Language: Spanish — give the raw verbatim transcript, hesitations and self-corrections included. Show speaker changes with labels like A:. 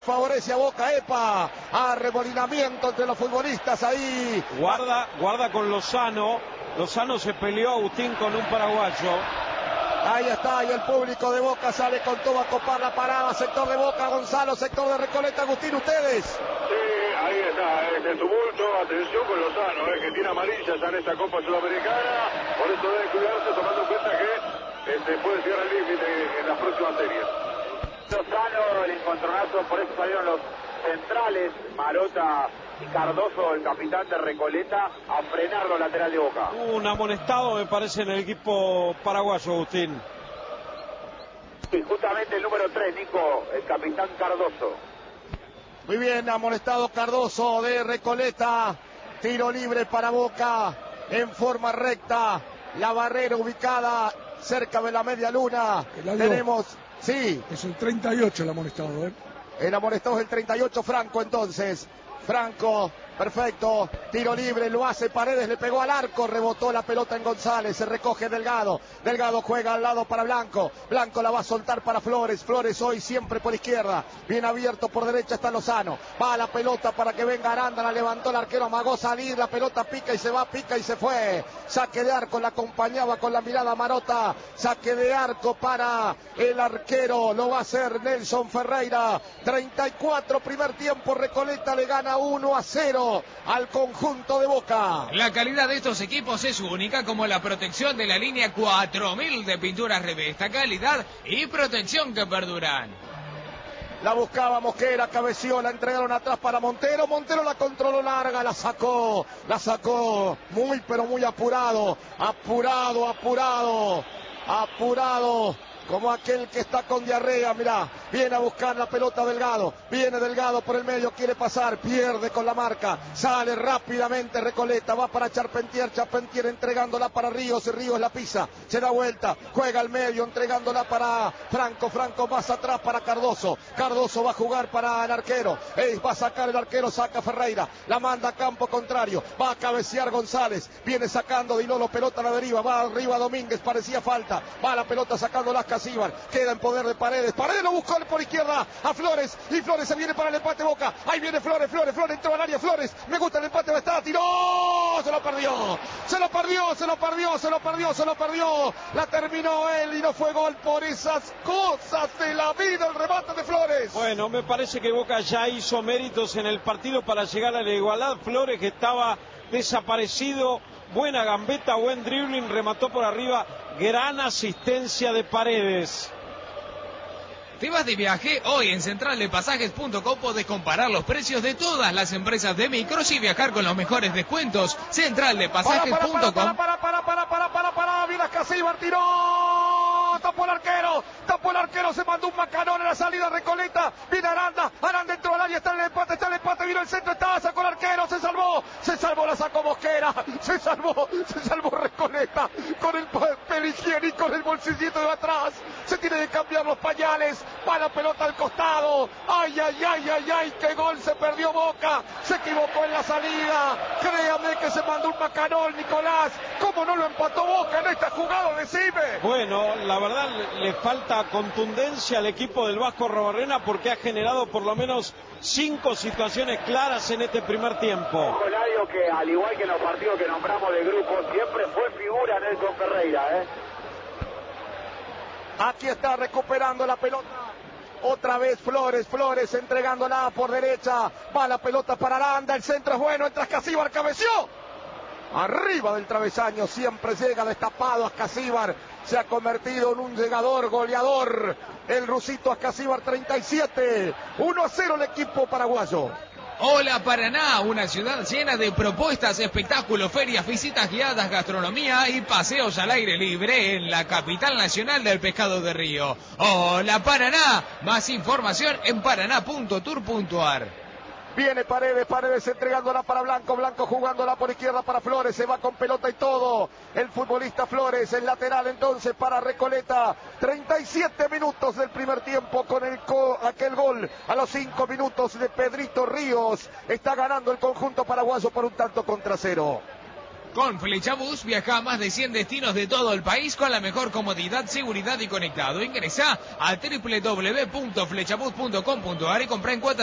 A: Favorece a Boca, epa, arremolinamiento entre los futbolistas ahí.
B: Guarda, guarda con Lozano. Lozano se peleó, Agustín, con un paraguayo.
A: Ahí está, y el público de Boca sale con todo a copar la parada. Sector de Boca, Gonzalo, sector de Recoleta, Agustín, ¿ustedes?
C: Sí, ahí está, es de su bulto. Atención con Lozano, eh, que tiene amarilla ya en esta Copa Sudamericana. Por eso debe cuidarse, tomando en cuenta que este, puede llegar al límite en las próximas series.
D: Lozano, el encontronazo, por eso salieron los centrales, Marota y Cardoso, el capitán de Recoleta, a frenar los lateral de Boca.
B: Un amonestado, me parece, en el equipo paraguayo, Agustín.
D: Sí, justamente el número tres, Nico, el capitán Cardoso.
A: Muy bien, amonestado Cardoso de Recoleta. Tiro libre para Boca en forma recta. La barrera ubicada cerca de la media luna. Tenemos... Sí.
E: Es el treinta y ocho el amonestado, ¿eh?
A: El amonestado es el treinta y ocho, Franco, entonces. Franco, perfecto. Tiro libre, lo hace Paredes, le pegó al arco, rebotó la pelota en González, se recoge Delgado. Delgado juega al lado para Blanco. Blanco la va a soltar para Flores. Flores hoy siempre por izquierda. Bien abierto por derecha está Lozano. Va a la pelota para que venga Aranda, la levantó el arquero, amagó salir, la pelota pica y se va, pica y se fue. Saque de arco, la acompañaba con la mirada Marota. Saque de arco para el arquero, lo va a hacer Nelson Ferreira. treinta y cuatro, primer tiempo, Recoleta le gana uno a cero al conjunto de Boca.
F: La calidad de estos equipos es única, como la protección de la línea cuatro mil de pinturas Revesta, calidad y protección que perduran.
A: La buscaba Mosquera, cabeció, la entregaron atrás para Montero. Montero la controló larga, la sacó, la sacó muy pero muy apurado, apurado, apurado, apurado. Como aquel que está con diarrea, mirá, viene a buscar la pelota Delgado, viene Delgado por el medio, quiere pasar, pierde con la marca, sale rápidamente Recoleta, va para Charpentier, Charpentier entregándola para Ríos, Ríos la pisa, se da vuelta, juega al medio, entregándola para Franco, Franco más atrás para Cardoso, Cardoso va a jugar para el arquero, Ey, va a sacar el arquero, saca Ferreira, la manda a campo contrario, va a cabecear González, viene sacando Di Lolo, pelota a la deriva, va arriba Domínguez, parecía falta, va la pelota sacando las Casíbar, queda en poder de Paredes, Paredes lo buscó por izquierda a Flores, y Flores se viene para el empate Boca, ahí viene Flores, Flores, Flores entró al área, Flores, me gusta el empate, está, tiró, se lo perdió, se lo perdió, se lo perdió, se lo perdió, se lo perdió, la terminó él y no fue gol por esas cosas de la vida, el remate de Flores.
B: Bueno, me parece que Boca ya hizo méritos en el partido para llegar a la igualdad. Flores, que estaba desaparecido, buena gambeta, buen dribbling, remató por arriba, gran asistencia de Paredes.
F: ¿Te vas de viaje? Hoy en central de pasajes punto com podés comparar los precios de todas las empresas de micros y viajar con los mejores descuentos. central de pasajes punto com.
A: Para, para, para, para, para, para, para, para, Vilas Casíbar tiró, tapó el arquero, tapó el arquero, se mandó un macanón en la salida Recoleta, viene Aranda, Aranda entró al área, está en el empate, está en el empate, vino el centro, está, sacó el arquero, se salvó, se salvó, la sacó Mosquera, se salvó, se salvó Recoleta, con el papel higiénico en el bolsillito de atrás, se tiene que cambiar los pañales, va la pelota al costado, ay, ay, ay, ay, ay, qué gol se perdió Boca, se equivocó en la salida, créame que se mandó un macanón Nicolás, ¿cómo no lo empató Boca en esta jugada, decime?
B: Bueno, la verdad le falta contundencia al equipo del Vasco Arrobarrena porque ha generado por lo menos cinco situaciones claras en este primer tiempo.
D: Con algo que, al igual que en los partidos que nombramos de grupo, siempre fue figura Nelson Ferreira, ¿eh?
A: Aquí está recuperando la pelota. Otra vez Flores, Flores entregándola por derecha. Va la pelota para Aranda, el centro es bueno, entra Casíbar, cabeció. Arriba del travesaño, siempre llega destapado Ascasíbar. Se ha convertido en un llegador, goleador. El rusito Ascasíbar, treinta y siete. uno a cero el equipo paraguayo.
F: Hola Paraná, una ciudad llena de propuestas, espectáculos, ferias, visitas guiadas, gastronomía y paseos al aire libre en la capital nacional del pescado de río. Hola Paraná, más información en paraná punto tour punto ar.
A: Viene Paredes, Paredes entregándola para Blanco, Blanco jugándola por izquierda para Flores, se va con pelota y todo. El futbolista Flores, el lateral entonces para Recoleta. treinta y siete minutos del primer tiempo con el co aquel gol a los cinco minutos de Pedrito Ríos. Está ganando el conjunto paraguayo por un tanto contra cero.
F: Con Flechabús viaja a más de cien destinos de todo el país con la mejor comodidad, seguridad y conectado. Ingresa a doble u doble u doble u punto flechabús punto com punto a r y compra en cuotas